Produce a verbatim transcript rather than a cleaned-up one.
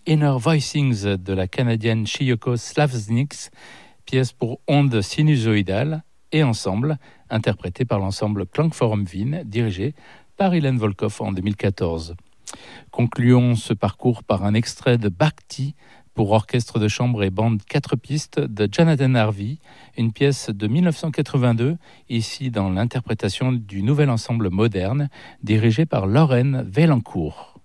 Inner Voicings de la Canadienne Chiyoko Slavsniks, pièce pour ondes sinusoïdales et ensemble, interprétée par l'ensemble Klangforum Wien, dirigé par Hélène Volkoff en deux mille quatorze. Concluons ce parcours par un extrait de Bhakti pour orchestre de chambre et bande quatre pistes de Jonathan Harvey, une pièce de dix-neuf cent quatre-vingt-deux, ici dans l'interprétation du nouvel ensemble moderne, dirigé par Lorraine Vaillancourt.